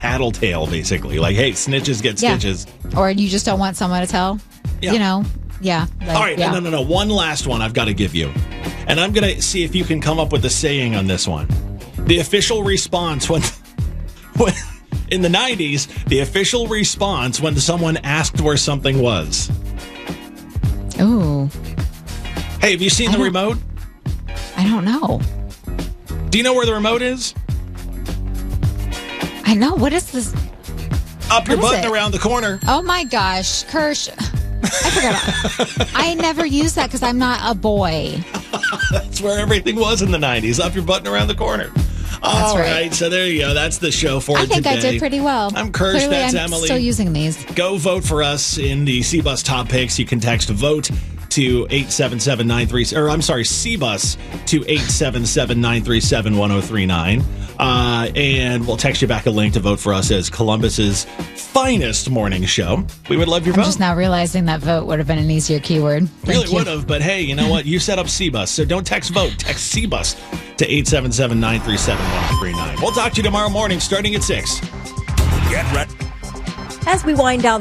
tattletale, basically. Like, hey, snitches get stitches. Or you just don't want someone to tell. Yeah. You know? Yeah. Like, All right, no. One last one I've got to give you. And I'm going to see if you can come up with a saying on this one. The official response when in the 90s, the official response when someone asked where something was. Ooh. Hey, have you seen the remote? I don't know. Do you know where the remote is? I know. What is this? Up your butt and around the corner. Oh, my gosh. Kirsch. I forgot. I never used that because I'm not a boy. That's where everything was in the 90s. Up your butt and around the corner. All right. So there you go. That's the show for today. I think I did pretty well. I'm Kirsch. Clearly, that's I'm Emily. Still using these. Go vote for us in the C-Bus Top Picks. You can text VOTE to 877-937, or I'm sorry, C-Bus to 877-937-1039. And we'll text you back a link to vote for us as Columbus's finest morning show. We would love your vote. I'm just now realizing that vote would have been an easier keyword. Really would have, but hey, you know what? You set up C-Bus, so don't text VOTE. Text C-Bus to 877-937-1039. We'll talk to you tomorrow morning starting at 6. Get ready. As we wind down